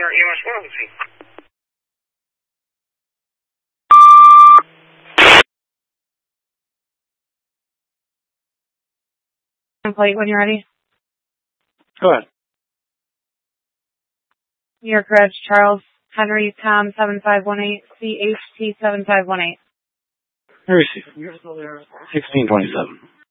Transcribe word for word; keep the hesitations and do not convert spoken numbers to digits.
Center E M S emergency. Plate when you're ready. Go ahead. New York Reg Charles Henry Tom seven five one eight C H T seven five one eight. I received. sixteen twenty-seven.